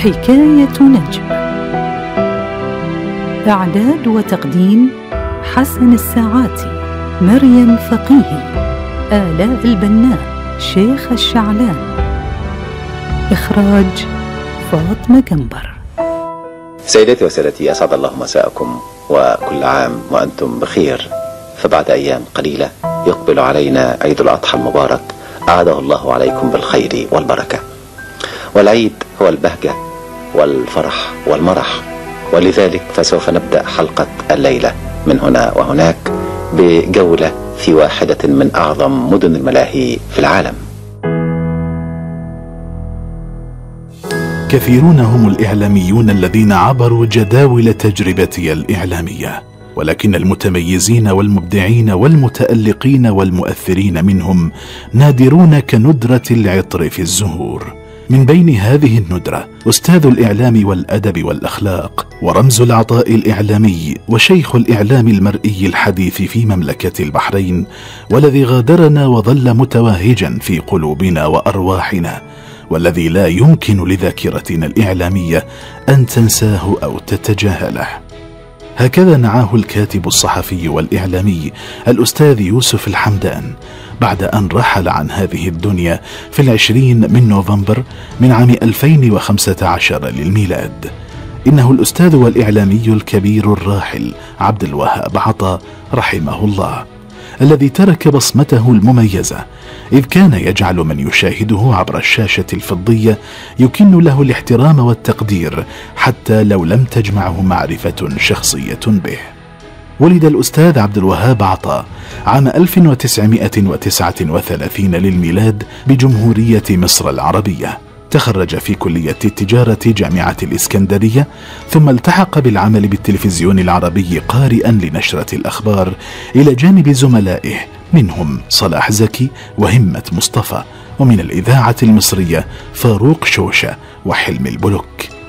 حكاية نجم. إعداد وتقديم حسن الساعاتي، مريم فقيهي، آلاء البناء، شيخ الشعلان. إخراج فاطمة جنبر. سيداتي وسادتي، أسعد الله مساءكم وكل عام وأنتم بخير. فبعد أيام قليلة يقبل علينا عيد الأضحى المبارك، أعاده الله عليكم بالخير والبركة. والعيد هو البهجة والفرح والمرح، ولذلك فسوف نبدأ حلقة الليلة من هنا وهناك بجولة في واحدة من أعظم مدن الملاهي في العالم. كثيرون هم الإعلاميون الذين عبروا جداول تجربتي الإعلامية، ولكن المتميزين والمبدعين والمتألقين والمؤثرين منهم نادرون كندرة العطر في الزهور. من بين هذه الندرة أستاذ الإعلام والأدب والأخلاق، ورمز العطاء الإعلامي، وشيخ الإعلام المرئي الحديث في مملكة البحرين، والذي غادرنا وظل متوهجا في قلوبنا وأرواحنا، والذي لا يمكن لذاكرتنا الإعلامية أن تنساه أو تتجاهله. هكذا نعاه الكاتب الصحفي والإعلامي الأستاذ يوسف الحمدان بعد أن رحل عن هذه الدنيا في 20 من نوفمبر من عام 2015 للميلاد. إنه الأستاذ والإعلامي الكبير الراحل عبد الوهاب عطا رحمه الله، الذي ترك بصمته المميزة، إذ كان يجعل من يشاهده عبر الشاشة الفضية يكن له الاحترام والتقدير حتى لو لم تجمعه معرفة شخصية به. ولد الأستاذ عبد الوهاب عطا عام 1939 للميلاد بجمهورية مصر العربية. تخرج في كلية التجارة جامعة الإسكندرية، ثم التحق بالعمل بالتلفزيون العربي قارئا لنشرة الأخبار إلى جانب زملائه منهم صلاح زكي وهمة مصطفى، ومن الإذاعة المصرية فاروق شوشة وحلم البلوك.